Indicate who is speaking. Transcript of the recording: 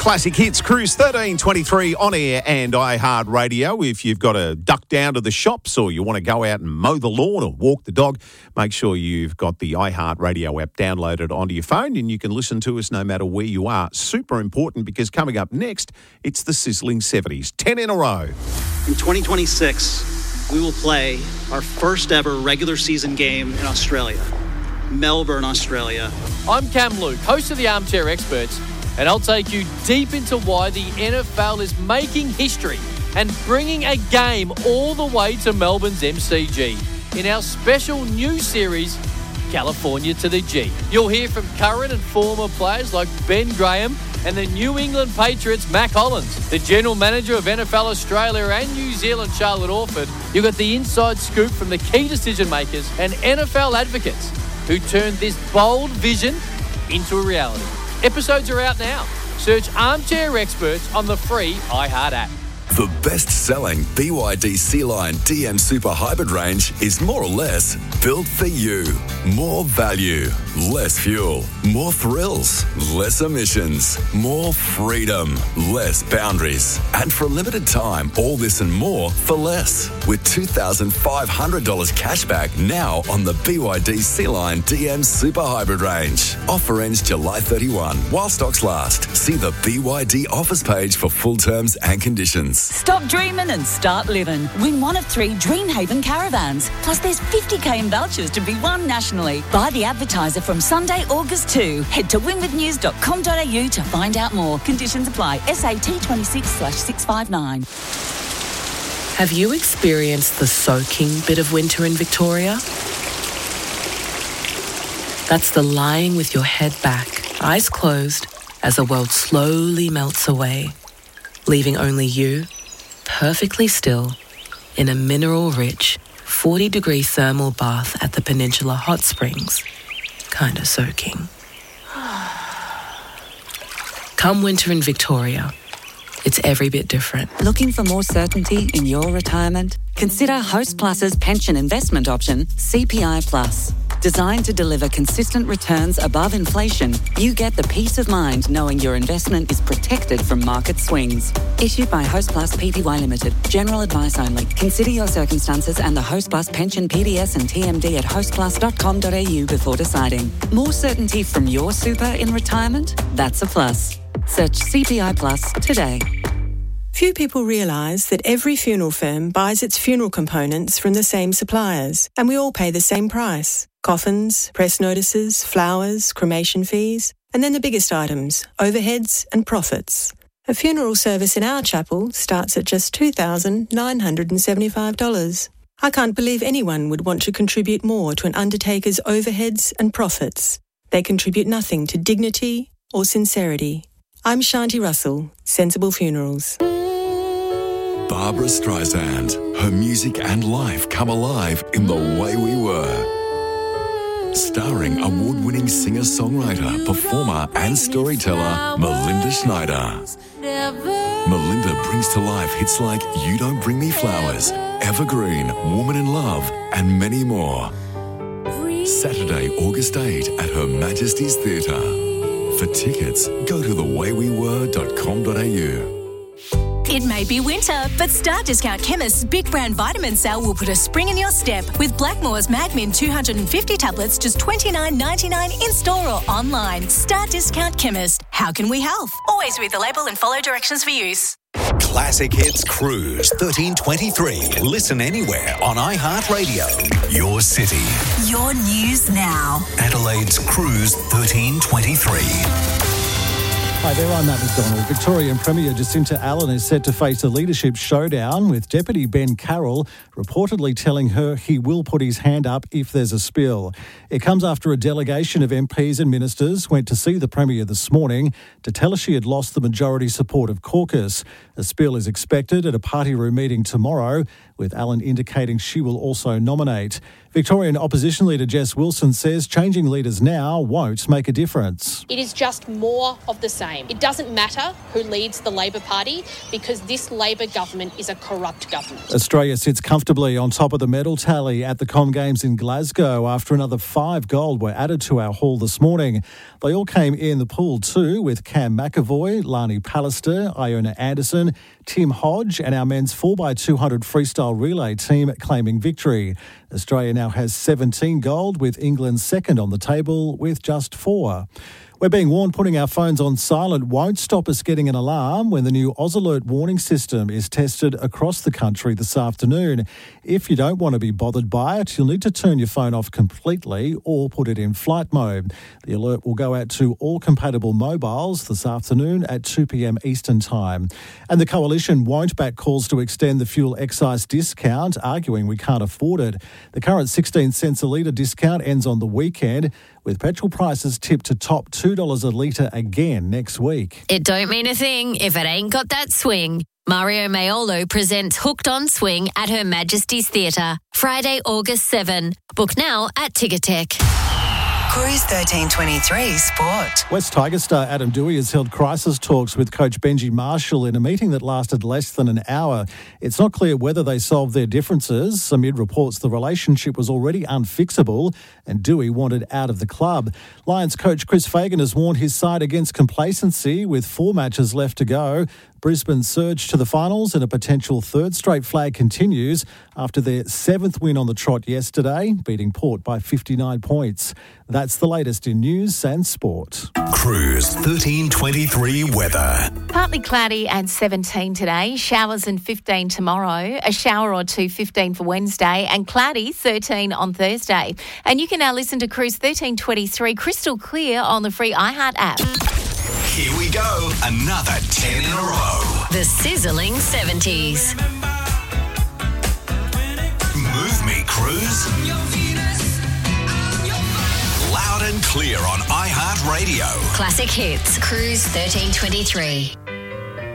Speaker 1: Classic Hits, Cruise 1323 on air and iHeartRadio. If you've got to duck down to the shops or you want to go out and mow the lawn or walk the dog, make sure you've got the iHeartRadio app downloaded onto your phone and you can listen to us no matter where you are. Super important because coming up next, it's the Sizzling 70s. 10 in a row.
Speaker 2: In 2026, we will play our first ever regular season game in Australia, Melbourne, Australia.
Speaker 3: I'm Cam Luke, host of the Armchair Experts, and I'll take you deep into why the NFL is making history and bringing a game all the way to Melbourne's MCG in our special new series, California to the G. You'll hear from current and former players like Ben Graham and the New England Patriots' Mac Hollins, the General Manager of NFL Australia and New Zealand, Charlotte Orford. You've got the inside scoop from the key decision makers and NFL advocates who turned this bold vision into a reality. Episodes are out now. Search Armchair Experts on the free iHeart app.
Speaker 4: The best-selling BYD Sea-Line DM Super Hybrid range is more or less built for you. More value, less fuel, more thrills, less emissions, more freedom, less boundaries. And for a limited time, all this and more for less. With $2,500 cash back now on the BYD Sea-Line DM Super Hybrid range. Offer ends July 31 while stocks last. See the BYD offers page for full terms and conditions.
Speaker 5: Stop dreaming and start living. Win one of 3 Dreamhaven caravans. Plus there's 50k in vouchers to be won nationally. Buy the advertiser from Sunday, August 2. Head to winwithnews.com.au to find out more. Conditions apply. SAT 26/659.
Speaker 6: Have you experienced the soaking bit of winter in Victoria? That's the lying with your head back, eyes closed, as the world slowly melts away, leaving only you, perfectly still, in a mineral-rich, 40-degree thermal bath at the Peninsula Hot Springs, kinda soaking. Come winter in Victoria, it's every bit different.
Speaker 7: Looking for more certainty in your retirement? Consider Host Plus's pension investment option, CPI Plus. Designed to deliver consistent returns above inflation, you get the peace of mind knowing your investment is protected from market swings. Issued by Host Plus Pty Limited. General advice only. Consider your circumstances and the Host Plus pension PDS and TMD at hostplus.com.au before deciding. More certainty from your super in retirement? That's a plus. Search CPI Plus today.
Speaker 8: Few people realise that every funeral firm buys its funeral components from the same suppliers, and we all pay the same price. Coffins, press notices, flowers, cremation fees, and then the biggest items, overheads and profits. A funeral service in our chapel starts at just $2,975. I can't believe anyone would want to contribute more to an undertaker's overheads and profits. They contribute nothing to dignity or sincerity. I'm Shanti Russell, Sensible Funerals.
Speaker 4: Barbara Streisand. Her music and life come alive in The Way We Were. Starring award-winning singer-songwriter, performer and storyteller Melinda Schneider. Melinda brings to life hits like You Don't Bring Me Flowers, Evergreen, Woman in Love, and many more. Saturday, August 8 at Her Majesty's Theatre. For tickets, go to thewaywewere.com.au.
Speaker 9: It may be winter, but Star Discount Chemist's Big Brand Vitamin Sale will put a spring in your step with Blackmore's Magmin 250 tablets just $29.99 in store or online. Star Discount Chemist. How can we help? Always read the label and follow directions for use.
Speaker 10: Classic Hits Cruise 1323. Listen anywhere on iHeartRadio. Your city.
Speaker 9: Your news now.
Speaker 10: Adelaide's Cruise 1323.
Speaker 11: Hi there, I'm Matt McDonald. Victorian Premier Jacinta Allen is set to face a leadership showdown with Deputy Ben Carroll reportedly telling her he will put his hand up if there's a spill. It comes after a delegation of MPs and ministers went to see the Premier this morning to tell her she had lost the majority support of caucus. A spill is expected at a party room meeting tomorrow with Allen indicating she will also nominate. Victorian Opposition Leader Jess Wilson says changing leaders now won't make a difference.
Speaker 12: It is just more of the same. It doesn't matter who leads the Labor Party because this Labor government is a corrupt government.
Speaker 11: Australia sits comfortably on top of the medal tally at the Com Games in Glasgow after another 5 gold were added to our haul this morning. They all came in the pool too, with Cam McAvoy, Lani Pallister, Iona Anderson, Tim Hodge and our men's 4x200 freestyle relay team claiming victory. Australia now has 17 gold, with England second on the table with just 4. We're being warned putting our phones on silent won't stop us getting an alarm when the new AusAlert warning system is tested across the country this afternoon. If you don't want to be bothered by it, you'll need to turn your phone off completely or put it in flight mode. The alert will go out to all compatible mobiles this afternoon at 2 p.m. Eastern Time. And the Coalition won't back calls to extend the fuel excise discount, arguing we can't afford it. The current 16 cents a litre discount ends on the weekend, with petrol prices tipped to top $2 a litre again next week.
Speaker 13: It don't mean a thing if it ain't got that swing. Mario Maiolo presents Hooked on Swing at Her Majesty's Theatre, Friday, August 7. Book now at Ticketek.
Speaker 14: Cruise 1323 Sport.
Speaker 11: West Tigers star Adam Doueihi has held crisis talks with coach Benji Marshall in a meeting that lasted less than an hour. It's not clear whether they solved their differences. Amid reports the relationship was already unfixable and Doueihi wanted out of the club. Lions coach Chris Fagan has warned his side against complacency with 4 matches left to go. Brisbane's surge to the finals and a potential 3rd straight flag continues after their 7th win on the trot yesterday, beating Port by 59 points. That's the latest in news and sport.
Speaker 10: Cruise 1323 weather.
Speaker 15: Partly cloudy and 17 today, showers and 15 tomorrow, a shower or two 15 for Wednesday and cloudy 13 on Thursday. And you can now listen to Cruise 1323 crystal clear on the free iHeart app.
Speaker 10: Here we go, another 10 in a row.
Speaker 13: The sizzling 70s.
Speaker 10: Move me, Cruise. Loud and clear on iHeart Radio.
Speaker 13: Classic hits. Cruise 1323.